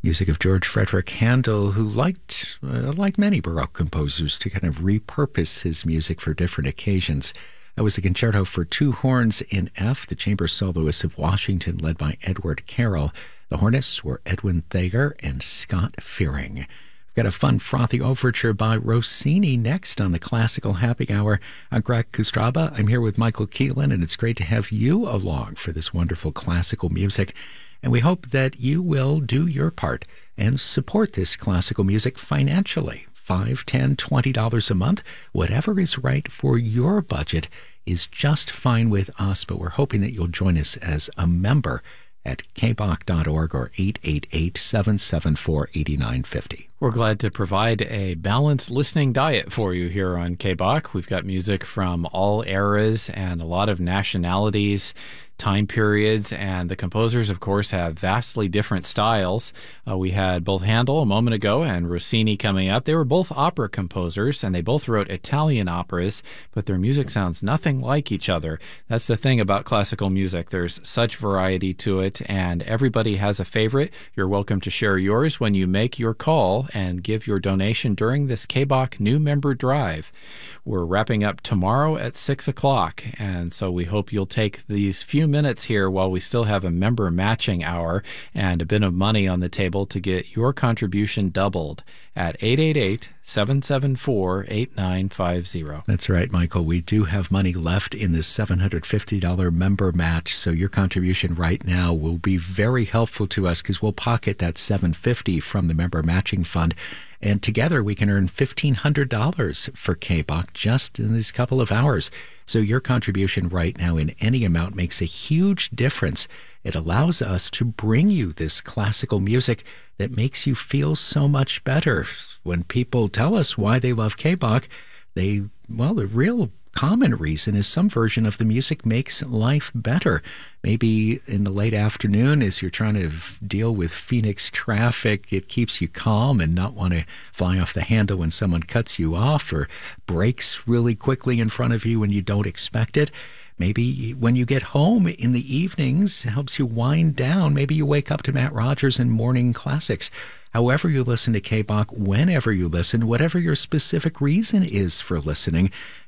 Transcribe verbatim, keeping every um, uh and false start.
Music of George Frederick Handel, who liked, uh, like many Baroque composers, to kind of repurpose his music for different occasions. That was the Concerto for Two Horns in F, the chamber soloists of Washington, led by Edward Carroll. The hornists were Edwin Thayer and Scott Fearing. We've got a fun, frothy overture by Rossini next on the Classical Happy Hour. I'm Greg Kustraba. I'm here with Michael Keelan, and it's great to have you along for this wonderful classical music. And we hope that you will do your part and support this classical music financially. Five, ten, twenty dollars a month, whatever is right for your budget is just fine with us. But we're hoping that you'll join us as a member at k b o c dot org or eight eight eight, seven seven four, eight nine five zero. We're glad to provide a balanced listening diet for you here on K B O C. We've got music from all eras and a lot of nationalities, time periods, and the composers, of course, have vastly different styles. Uh, we had both Handel a moment ago and Rossini coming up. They were both opera composers, and they both wrote Italian operas, but their music sounds nothing like each other. That's the thing about classical music. There's such variety to it, and everybody has a favorite. You're welcome to share yours when you make your call and give your donation during this K B O C New Member Drive. We're wrapping up tomorrow at six o'clock, and so we hope you'll take these few minutes here while we still have a member matching hour and a bit of money on the table to get your contribution doubled at eight eight eight, seven seven four, eight nine five zero. That's right, Michael. We do have money left in this seven hundred fifty dollars member match, so your contribution right now will be very helpful to us because we'll pocket that seven hundred fifty dollars from the member matching fund. And together we can earn fifteen hundred dollars for K B O C just in these couple of hours. So your contribution right now in any amount makes a huge difference. It allows us to bring you this classical music that makes you feel so much better. When people tell us why they love K B O C, they, well, the real common reason is some version of the music makes life better. Maybe in the late afternoon as you're trying to deal with Phoenix traffic, it keeps you calm and not want to fly off the handle when someone cuts you off or brakes really quickly in front of you when you don't expect it. Maybe when you get home in the evenings, it helps you wind down. Maybe you wake up to Matt Rogers and morning classics. However you listen to K B O C, whenever you listen, whatever your specific reason is for listening,